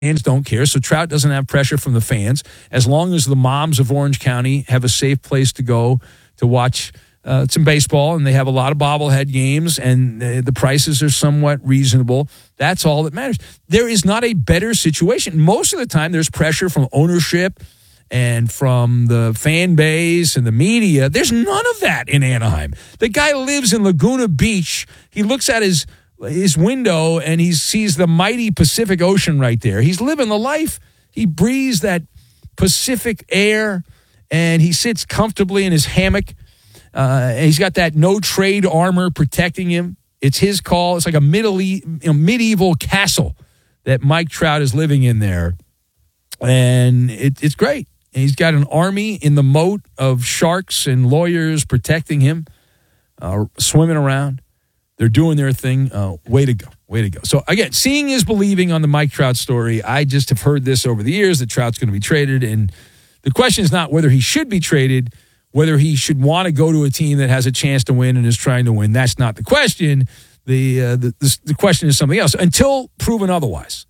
fans don't care, so Trout doesn't have pressure from the fans. As long as the moms of Orange County have a safe place to go to watch some baseball, and they have a lot of bobblehead games, and the prices are somewhat reasonable, that's all that matters. There is not a better situation. Most of the time, there's pressure from ownership and from the fan base and the media. There's none of that in Anaheim. The guy lives in Laguna Beach. He looks at his window and he sees the mighty Pacific Ocean right there. He's living the life. He breathes that Pacific air, and he sits comfortably in his hammock. And he's got that no-trade armor protecting him. It's his call. It's like a medieval castle that Mike Trout is living in there. And it's great. And he's got an army in the moat of sharks and lawyers protecting him, swimming around. They're doing their thing. Way to go. Way to go. So, again, seeing is believing on the Mike Trout story. I just have heard this over the years that Trout's going to be traded. And the question is not whether he should be traded, whether he should want to go to a team that has a chance to win and is trying to win. That's not the question. The question is something else. Until proven otherwise,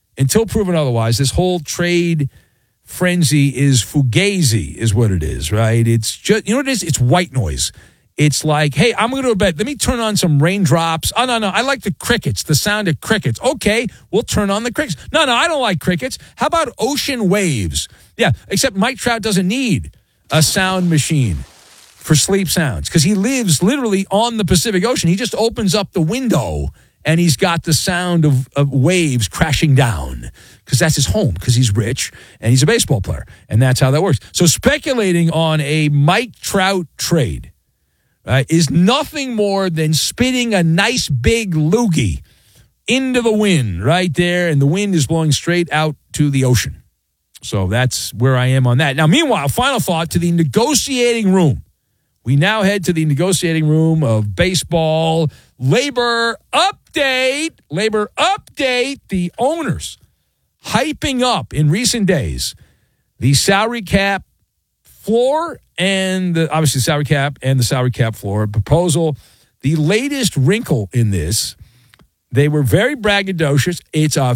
this whole trade frenzy is fugazi is what it is, right? It's just, you know what it is? It's white noise. It's like, hey, I'm going to go to bed. Let me turn on some raindrops. Oh, no, I like the crickets, the sound of crickets. Okay, we'll turn on the crickets. No, I don't like crickets. How about ocean waves? Yeah, except Mike Trout doesn't need a sound machine for sleep sounds because he lives literally on the Pacific Ocean. He just opens up the window and he's got the sound of waves crashing down because that's his home, because he's rich and he's a baseball player, and that's how that works. So speculating on a Mike Trout trade is nothing more than spitting a nice big loogie into the wind right there, and the wind is blowing straight out to the ocean. So that's where I am on that. Now, meanwhile, final thought to the negotiating room. We now head to the negotiating room of baseball. Labor update. The owners hyping up in recent days the salary cap floor and obviously salary cap and the salary cap floor proposal. The latest wrinkle in this, they were very braggadocious. It's a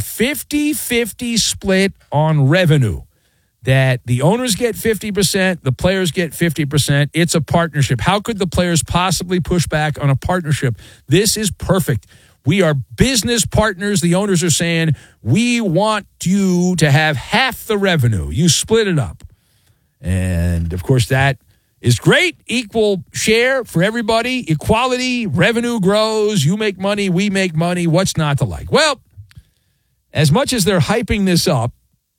50-50 split on revenue. That the owners get 50%, the players get 50%. It's a partnership. How could the players possibly push back on a partnership? This is perfect. We are business partners. The owners are saying, we want you to have half the revenue. You split it up. And, of course, that is great. Equal share for everybody. Equality. Revenue grows. You make money. We make money. What's not to like? Well, as much as they're hyping this up,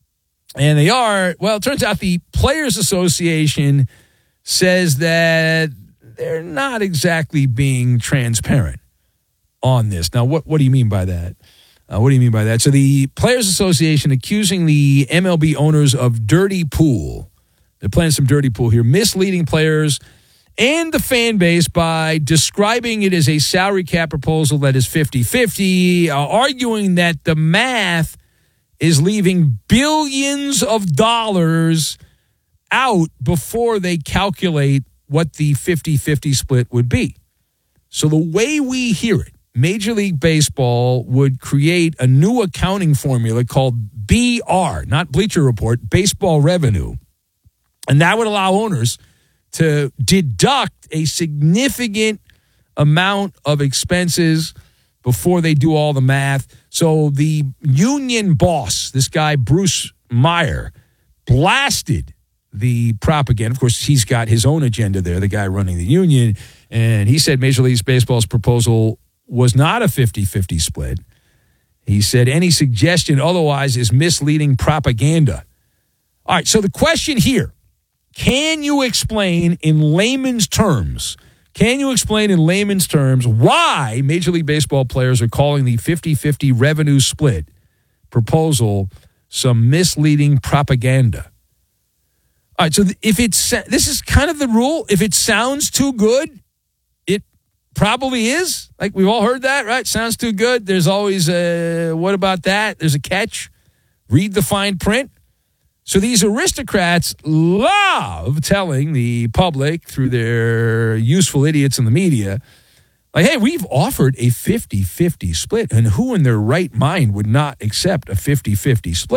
and they are, well, it turns out the Players Association says that they're not exactly being transparent on this. Now, what do you mean by that? So the Players Association accusing the MLB owners of dirty pool. They're playing some dirty pool here, misleading players and the fan base by describing it as a salary cap proposal that is 50-50, arguing that the math is leaving billions of dollars out before they calculate what the 50-50 split would be. So the way we hear it, Major League Baseball would create a new accounting formula called BR, not Bleacher Report, baseball revenue. And that would allow owners to deduct a significant amount of expenses before they do all the math. So the union boss, this guy, Bruce Meyer, blasted the propaganda. Of course, he's got his own agenda there, the guy running the union. And he said Major League Baseball's proposal was not a 50-50 split. He said any suggestion otherwise is misleading propaganda. All right, so the question here, can you explain in layman's terms why Major League Baseball players are calling the 50-50 revenue split proposal some misleading propaganda? All right, so this is kind of the rule. If it sounds too good, it probably is. Like, we've all heard that, right? Sounds too good. There's always a, what about that? There's a catch. Read the fine print. So these aristocrats love telling the public through their useful idiots in the media, Like, hey, we've offered a 50-50 split, and who in their right mind would not accept a 50-50 split?